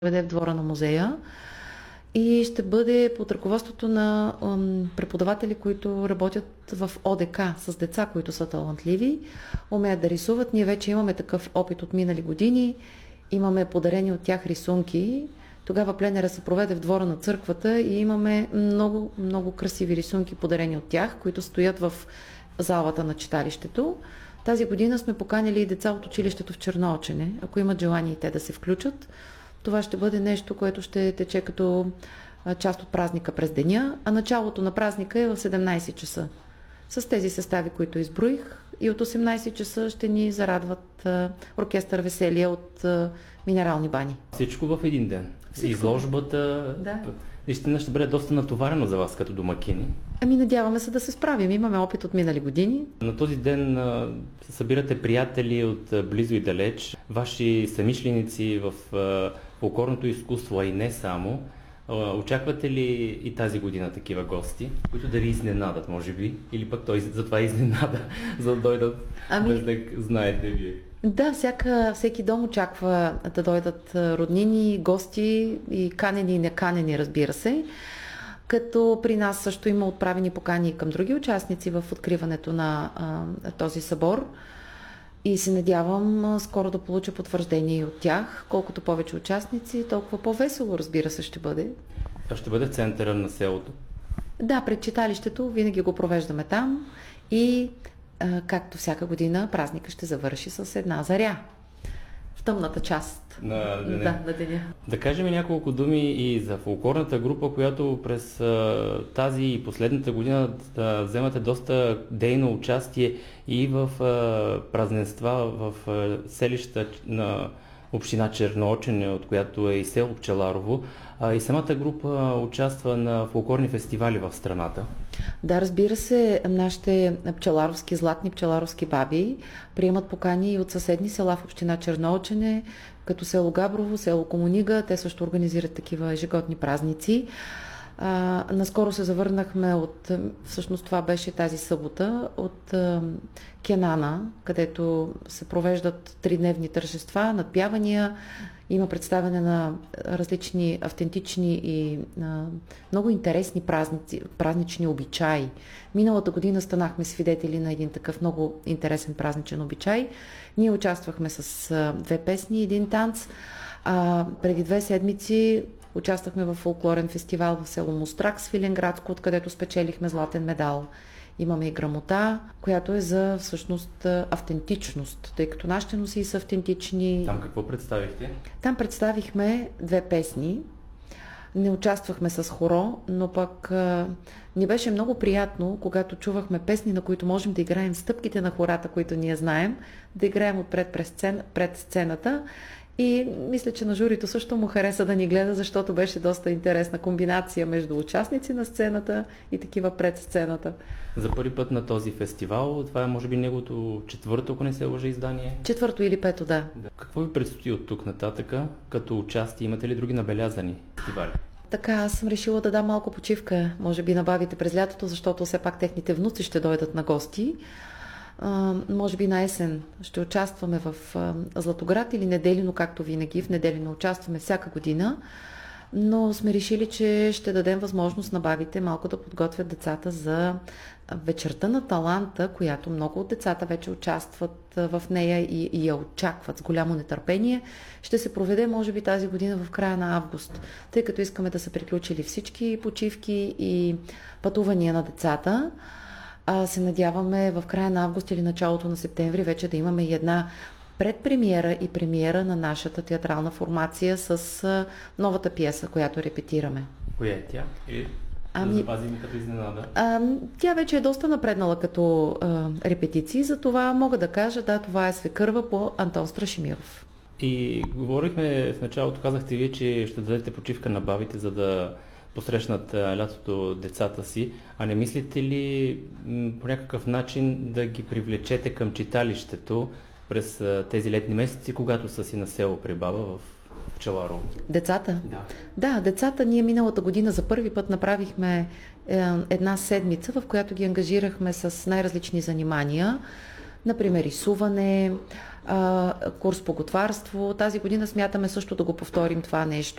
проведе в двора на музея и ще бъде под ръководството на преподаватели, които работят в ОДК с деца, които са талантливи, умеят да рисуват. Ние вече имаме такъв опит от минали години, имаме подарени от тях рисунки. Тогава пленера се проведе в двора на църквата и имаме много, много красиви рисунки подарени от тях, които стоят в залата на читалището. Тази година сме поканили и деца от училището в Черноочене, ако имат желание и те да се включат. Това ще бъде нещо, което ще тече като част от празника през деня, а началото на празника е в 17 часа. С тези състави, които изброих, и от 18 часа ще ни зарадват оркестър Веселие от Минерални бани. Всичко в един ден. Всичко. Изложбата наистина ще бъде доста натоварено за вас като домакини. Надяваме се да се справим. Имаме опит от минали години. На този ден събирате приятели от близо и далеч, ваши съмишленици в фолклорното изкуство, а и не само. Очаквате ли и тази година такива гости, които да ви изненадат, може би? Или пък той затова изненада, за да дойдат, без да знаете вие? Да, всеки дом очаква да дойдат роднини, гости и канени и неканени, разбира се. Като при нас също има отправени покани към други участници в откриването на този събор. И се надявам скоро да получа потвърждение от тях. Колкото повече участници, толкова по-весело, разбира се, ще бъде. Това ще бъде в центъра на селото? Да, пред читалището. Винаги го провеждаме там. И както всяка година, празника ще завърши с една заря. В тъмната част на деня. На деня. Да кажем няколко думи и за фолклорната група, която през тази и последната година вземате доста дейно участие и в празненства в селища на община Черноочене, от която е и село Пчеларово. И самата група участва на фолклорни фестивали в страната. Да, разбира се, нашите пчеларовски, златни пчеларовски баби приемат покани и от съседни села в община Черноочене, като село Габрово, село Комунига. Те също организират такива ежегодни празници. Наскоро се завърнахме всъщност това беше тази събота, от Кенана, където се провеждат 3-дневни тържества, надпявания, има представяне на различни автентични и много интересни празнични обичаи. Миналата година станахме свидетели на един такъв много интересен празничен обичай. Ние участвахме с 2 песни и 1 танц. Преди 2 седмици участвахме в фолклорен фестивал в село Мострак, Свиленградско, откъдето спечелихме златен медал. Имаме и грамота, която е за всъщност автентичност, тъй като нашите носи са автентични. Там какво представихте? Там представихме 2 песни. Не участвахме с хоро, но пък ни беше много приятно, когато чувахме песни, на които можем да играем стъпките на хората, които ние знаем, да играем отпред пред сцената. И мисля, че на журито също му хареса да ни гледа, защото беше доста интересна комбинация между участници на сцената и такива пред сцената. За първи път на този фестивал, това е може би неговото 4-то, ако не се лъжа, издание? 4-то или 5-то, да. Какво ви предстои от тук нататъка, като участие? Имате ли други набелязани фестивали? Така, аз съм решила да дам малко почивка, може би на бабите през лятото, защото все пак техните внуци ще дойдат на гости. Може би на есен ще участваме в Златоград или Неделино, както винаги. В Неделино участваме всяка година, но сме решили, че ще дадем възможност на бабите малко да подготвят децата за вечерта на таланта, която много от децата вече участват в нея и я очакват с голямо нетърпение. Ще се проведе, може би, тази година в края на август, тъй като искаме да са приключили всички почивки и пътувания на децата. Се надяваме в края на август или началото на септември вече да имаме и една предпремиера и премиера на нашата театрална формация с новата пиеса, която репетираме. Коя е тя? Или да запазим като изненада? Тя вече е доста напреднала като репетиции, затова мога да кажа, да, това е Свекърва по Антон Страшимиров. И говорихме в началото, казахте вие, че ще дадете почивка на бабите, за да посрещнат лятото децата си, а не мислите ли по някакъв начин да ги привлечете към читалището през тези летни месеци, когато са си на село при баба в Пчеларово? Децата? Да. Да, децата ние миналата година за първи път направихме една седмица, в която ги ангажирахме с най-различни занимания. Например, рисуване, курс по готварство. Тази година смятаме също да го повторим това нещо.